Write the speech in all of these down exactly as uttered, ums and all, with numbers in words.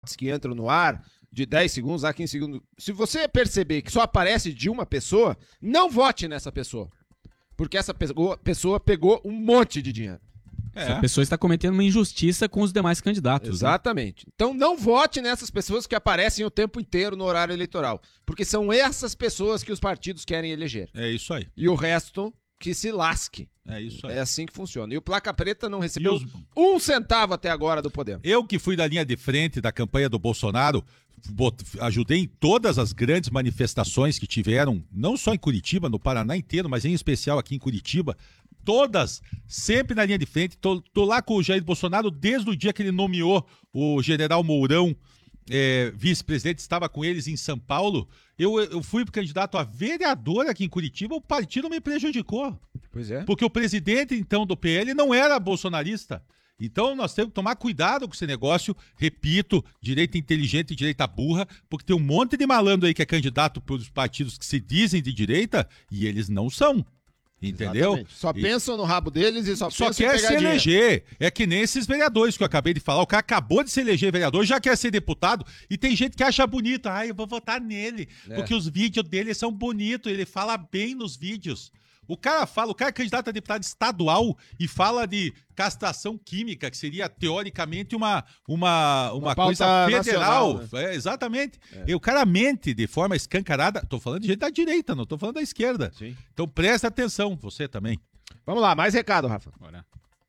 spots que entram no ar de dez segundos a quinze segundos. Se você perceber que só aparece de uma pessoa, não vote nessa pessoa. Porque essa pessoa pegou um monte de dinheiro. É. Essa pessoa está cometendo uma injustiça com os demais candidatos. Exatamente. Né? Então não vote nessas pessoas que aparecem o tempo inteiro no horário eleitoral. Porque são essas pessoas que os partidos querem eleger. É isso aí. E o resto que se lasque. É isso aí. É assim que funciona. E o Placa Preta não recebeu os... um centavo até agora do poder. Eu que fui da linha de frente da campanha do Bolsonaro, ajudei em todas as grandes manifestações que tiveram, não só em Curitiba, no Paraná inteiro, mas em especial aqui em Curitiba. Todas, sempre na linha de frente. Tô, tô lá com o Jair Bolsonaro desde o dia que ele nomeou o general Mourão, é, vice-presidente, estava com eles em São Paulo. Eu, eu fui candidato a vereador aqui em Curitiba, o partido me prejudicou. Pois é. Porque o presidente, então, do P L não era bolsonarista. Então nós temos que tomar cuidado com esse negócio. Repito, direita inteligente e direita burra, porque tem um monte de malandro aí que é candidato pelos partidos que se dizem de direita e eles não são. Entendeu? Exatamente. Só e... pensam no rabo deles e só, só pensam quer em pegar se dinheiro. eleger. É que nem esses vereadores que eu acabei de falar. O cara acabou de se eleger vereador, já quer ser deputado e tem gente que acha bonito. Ah, eu vou votar nele, é. porque os vídeos dele são bonitos, ele fala bem nos vídeos. O cara fala, o cara é candidato a deputado estadual e fala de castração química, que seria teoricamente uma, uma, uma, uma coisa federal. Nacional, né? É, exatamente. É. E o cara mente de forma escancarada. Tô falando de gente da direita, não tô falando da esquerda. Sim. Então presta atenção, você também. Vamos lá, mais recado, Rafa. Bora.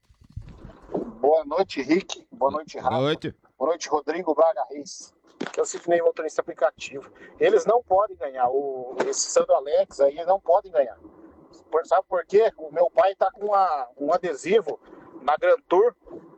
Boa noite, Rick. Boa noite, Rafa. Boa noite. Boa noite, Rodrigo Braga Reis. Que é o Sidney, motorista aplicativo. Eles não podem ganhar. O, esse Sandro Alex aí, eles não podem ganhar. Sabe por quê? O meu pai tá com uma, um adesivo na Grand Tour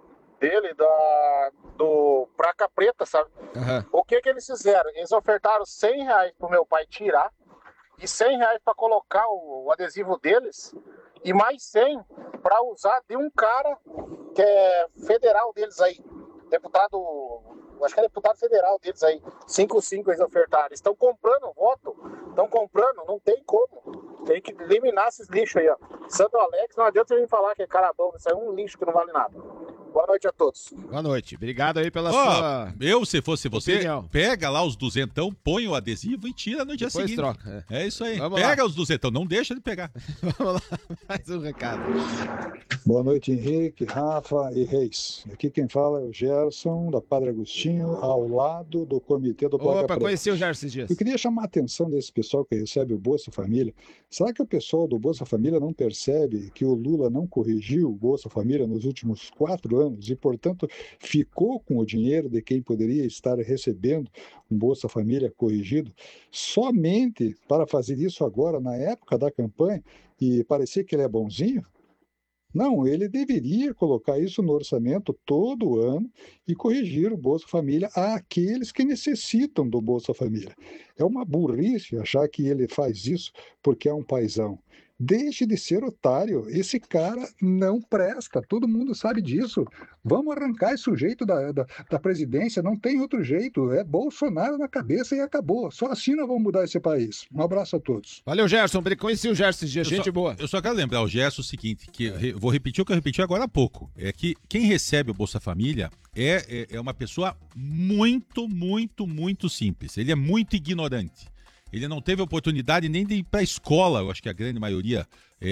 dele, da, do Placa Preta, sabe? Uhum. O que que eles fizeram? Eles ofertaram cem reais pro meu pai tirar e cem reais para colocar o, o adesivo deles e mais cem para usar de um cara que é federal deles aí, deputado, acho que é deputado federal deles aí, cinco cinco eles ofertaram. Estão comprando voto, estão comprando, não tem como. Tem que eliminar esses lixos aí, ó. Sandro Alex, não adianta você vir falar que é cara bom, isso é um lixo que não vale nada. Boa noite a todos. Boa noite, obrigado aí pela oh, sua Eu, se fosse você, opinião. Pega lá os duzentão, põe o adesivo e tira no dia Depois seguinte. Troca, é. é isso aí, Vamos pega lá. os duzentão, não deixa de pegar. Vamos lá, mais um recado. Boa noite, Henrique, Rafa e Reis. Aqui quem fala é o Gerson, da Padre Agostinho, ao lado do comitê do Placa Opa, Preta. conheci o Gerson esses dias. Eu queria chamar a atenção desse pessoal que recebe o Bolsa Família. Será que o pessoal do Bolsa Família não percebe que o Lula não corrigiu o Bolsa Família nos últimos quatro anos e, portanto, ficou com o dinheiro de quem poderia estar recebendo um Bolsa Família corrigido somente para fazer isso agora, na época da campanha, e parecer que ele é bonzinho? Não, ele deveria colocar isso no orçamento todo ano e corrigir o Bolsa Família àqueles que necessitam do Bolsa Família. É uma burrice achar que ele faz isso porque é um paizão. Deixe de ser otário, esse cara não presta, todo mundo sabe disso. Vamos arrancar esse sujeito da, da, da presidência, não tem outro jeito, é Bolsonaro na cabeça e acabou. Só assim nós vamos mudar esse país. Um abraço a todos. Valeu, Gerson, conheci o Gerson esses dias, eu gente só, boa. Eu só quero lembrar o Gerson o seguinte, que re, vou repetir o que eu repeti agora há pouco, é que quem recebe o Bolsa Família é, é, é uma pessoa muito, muito, muito simples, ele é muito ignorante. Ele não teve oportunidade nem de ir para a escola, eu acho que a grande maioria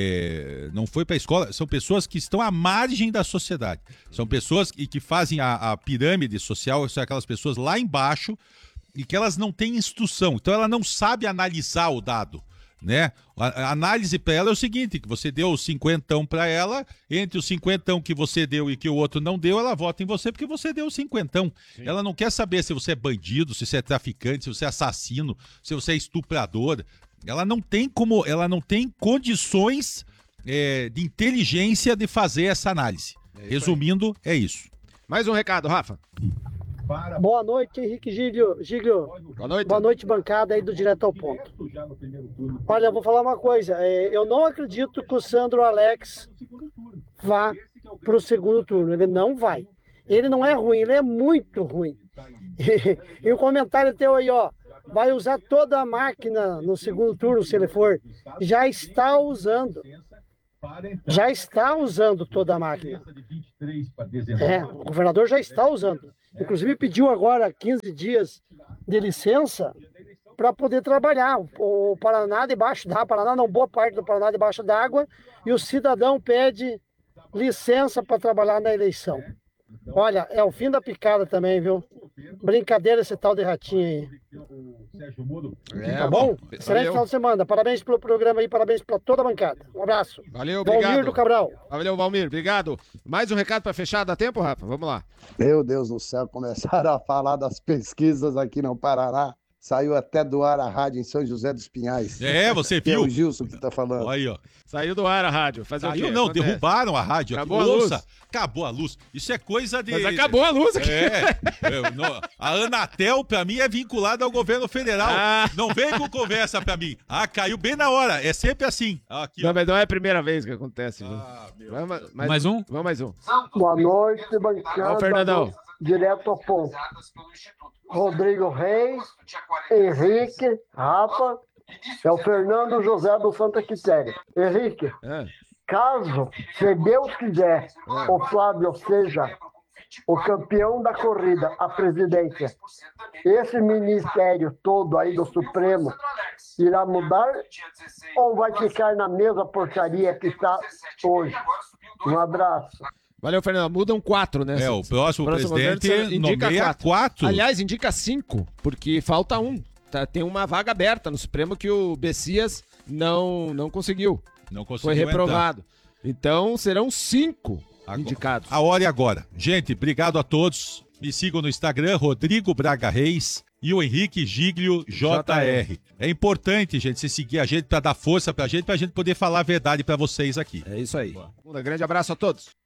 é, não foi para a escola. São pessoas que estão à margem da sociedade. São pessoas que, que fazem a, a pirâmide social, são aquelas pessoas lá embaixo e que elas não têm instrução. Então ela não sabe analisar o dado, né? A, a análise para ela é o seguinte, que você deu os cinquentão para ela, entre os cinquentão que você deu e que o outro não deu, ela vota em você porque você deu os cinquentão. Sim. Ela não quer saber se você é bandido, se você é traficante, se você é assassino, se você é estuprador. Ela não tem como, ela não tem condições é, de inteligência de fazer essa análise. É Resumindo, aí. é isso. Mais um recado, Rafa. Boa noite, Henrique Giglio. Giglio. Boa noite. Boa noite, bancada aí do Direto ao Ponto. Olha, eu vou falar uma coisa. Eu não acredito que o Sandro Alex vá para o segundo turno. Ele não vai. Ele não é ruim, ele é muito ruim. E o comentário teu aí, ó. Vai usar toda a máquina no segundo turno, se ele for. Já está usando. Já está usando toda a máquina. É, o governador já está usando. Inclusive pediu agora quinze dias de licença para poder trabalhar. O Paraná debaixo da Paraná, não, boa parte do Paraná debaixo d'água, e o cidadão pede licença para trabalhar na eleição. Olha, é o fim da picada também, viu? Brincadeira esse tal de ratinho aí. É, Tá bom? bom. Excelente Valeu. final de semana. Parabéns pelo programa aí, parabéns para toda a bancada. Um abraço. Valeu, Valmir obrigado. do Cabral. Valeu, Valmir, obrigado. Mais um recado para fechar, dá tempo, Rafa? Vamos lá. Meu Deus do céu, começaram a falar das pesquisas aqui no Paraná. Saiu até do ar a rádio em São José dos Pinhais. É, você Que é viu? o Gilson que tá falando. Aí, ó. Saiu do ar a rádio. Fazer o quê? Saiu, não, Acontece. derrubaram a rádio. Acabou aqui. a luz. Ouça, acabou a luz. Isso é coisa de... Mas acabou a luz aqui. É, é, não, a Anatel, pra mim, é vinculada ao governo federal. Ah. Não vem com conversa pra mim. Ah, caiu bem na hora. É sempre assim. Aqui, Não, ó. mas não é a primeira vez que acontece. viu? Ah, meu. Vamos, Mais um? Vamos mais um. Boa noite, bancada. Ó, o Fernandão. Direto ao ponto. Rodrigo Reis, Henrique, Rafa, é o Fernando José do Santa Quitéria. Henrique, É. caso, se Deus quiser, o Flávio seja o campeão da corrida, a presidência, esse ministério todo aí do Supremo irá mudar ou vai ficar na mesma porcaria que está hoje? Um abraço. Valeu, Fernando. Mudam quatro, né? É, o próximo, Próximo presidente governo indica nomeia quatro. quatro. Aliás, indica cinco, porque falta um. Tá, tem uma vaga aberta no Supremo que o Bessias não, não conseguiu. Não conseguiu Foi entrar. reprovado. Então serão cinco Agora- indicados. A hora é agora. Gente, obrigado a todos. Me sigam no Instagram, Rodrigo Braga Reis e o Henrique Giglio J R. É importante, gente, você seguir a gente pra dar força pra gente, pra gente poder falar a verdade pra vocês aqui. É isso aí. Um grande abraço a todos.